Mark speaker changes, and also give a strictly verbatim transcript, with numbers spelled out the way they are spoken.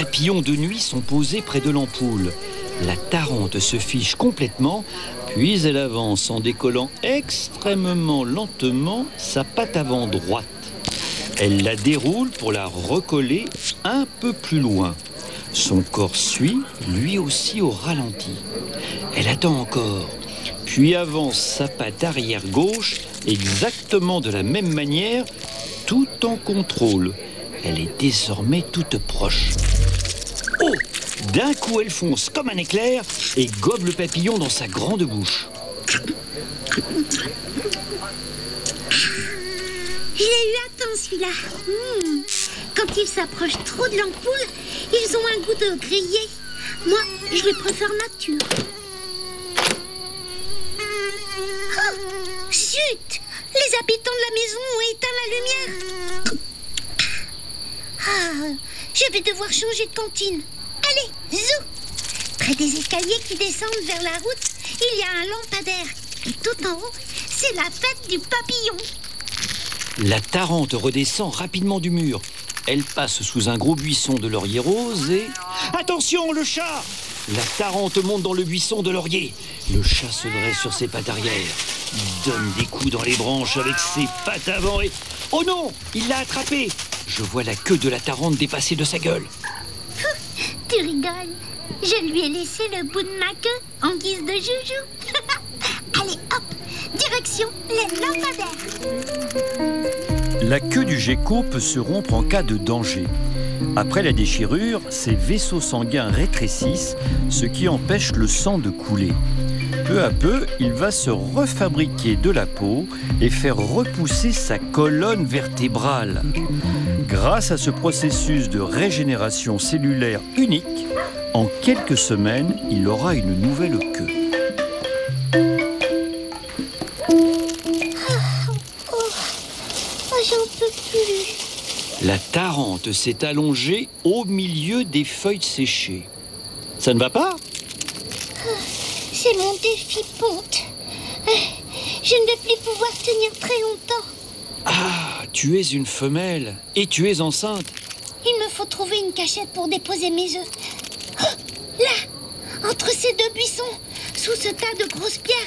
Speaker 1: papillons de nuit sont posés près de l'ampoule. La Tarente se fiche complètement, puis elle avance en décollant extrêmement lentement sa patte avant droite. Elle la déroule pour la recoller un peu plus loin. Son corps suit, lui aussi au ralenti. Elle attend encore, puis avance sa patte arrière gauche exactement de la même manière, tout en contrôle. Elle est désormais toute proche. Oh! D'un coup, elle fonce comme un éclair et gobe le papillon dans sa grande bouche.
Speaker 2: Je l'ai eu à temps, celui-là. Mmh. Quand ils s'approchent trop de l'ampoule, ils ont un goût de grillé. Moi, je les préfère nature. Oh, zut! Les habitants de la maison ont éteint la lumière. Ah, je vais devoir changer de cantine. Allez, zou! Près des escaliers qui descendent vers la route, il y a un lampadaire. Et tout en haut, c'est la fête du papillon.
Speaker 1: La Tarente redescend rapidement du mur. Elle passe sous un gros buisson de laurier rose et... Attention, le chat! La Tarente monte dans le buisson de laurier. Le chat se dresse sur ses pattes arrière. Il donne des coups dans les branches avec ses pattes avant et... Oh non! Il l'a attrapé! Je vois la queue de la Tarente dépasser de sa gueule.
Speaker 2: Tu rigoles. Je lui ai laissé le bout de ma queue en guise de joujou. Allez, hop, direction les lampadaires.
Speaker 1: La queue du gecko peut se rompre en cas de danger. Après la déchirure, ses vaisseaux sanguins rétrécissent, ce qui empêche le sang de couler. Peu à peu, il va se refabriquer de la peau et faire repousser sa colonne vertébrale. Grâce à ce processus de régénération cellulaire unique, en quelques semaines, il aura une nouvelle queue.
Speaker 2: Oh, oh, j'en peux plus.
Speaker 1: La Tarente s'est allongée au milieu des feuilles séchées. Ça ne va pas ?
Speaker 2: C'est mon défi ponte. Je ne vais plus pouvoir tenir très longtemps.
Speaker 1: Ah, tu es une femelle et tu es enceinte.
Speaker 2: Il me faut trouver une cachette pour déposer mes œufs. Oh, là, entre ces deux buissons, sous ce tas de grosses pierres,